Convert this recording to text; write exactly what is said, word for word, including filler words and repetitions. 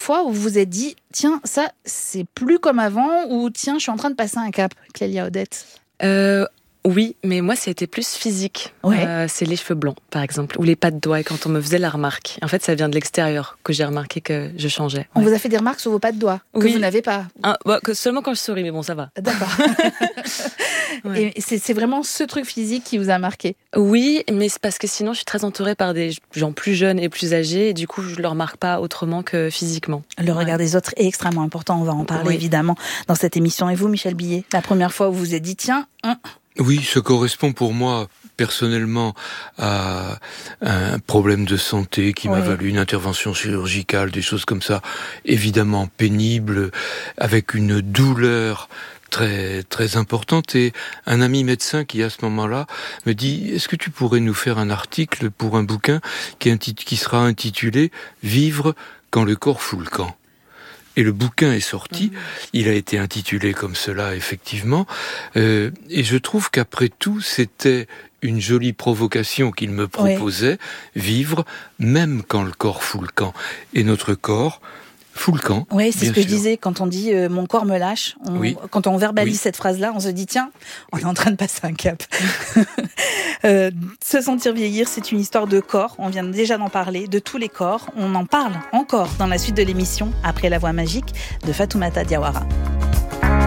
fois où vous vous êtes dit, tiens, ça, c'est plus comme avant, ou tiens, je suis en train de passer un cap, Clélia Odette? euh, Oui, mais moi, ça a été plus physique. Ouais. Euh, c'est les cheveux blancs, par exemple, ou les pas de doigts, quand on me faisait la remarque. En fait, ça vient de l'extérieur que j'ai remarqué que je changeais. On Ouais. vous a fait des remarques sur vos pas de doigts, que Oui. vous n'avez pas? Un, bah, que seulement quand je souris, mais bon, ça va. D'accord. Ouais. Et c'est, c'est vraiment ce truc physique qui vous a marqué? Oui, mais c'est parce que sinon, je suis très entourée par des gens plus jeunes et plus âgés, et du coup, je ne le remarque pas autrement que physiquement. Le regard Ouais. des autres est extrêmement important, on va en parler Oui. évidemment dans cette émission. Et vous, Michel Billet, la première fois où vous vous êtes dit, tiens, hum, Oui, ça correspond pour moi personnellement à un problème de santé qui m'a Oui. valu une intervention chirurgicale, des choses comme ça, évidemment pénibles, avec une douleur très très importante, et un ami médecin qui à ce moment-là me dit: est-ce que tu pourrais nous faire un article pour un bouquin qui, intit- qui sera intitulé Vivre quand le corps fout le camp? Et le bouquin est sorti, il a été intitulé comme cela, effectivement, euh, et je trouve qu'après tout, c'était une jolie provocation qu'il me proposait, vivre même quand le corps fout le camp. Et notre corps fout le camp. oui, c'est bien ce que sûr. je disais quand on dit euh, mon corps me lâche. On, Oui. Quand on verbalise Oui. cette phrase-là, on se dit tiens, on est en train de passer un cap. euh, se sentir vieillir, c'est une histoire de corps. On vient déjà d'en parler, de tous les corps. On en parle encore dans la suite de l'émission après la voix magique de Fatoumata Diawara.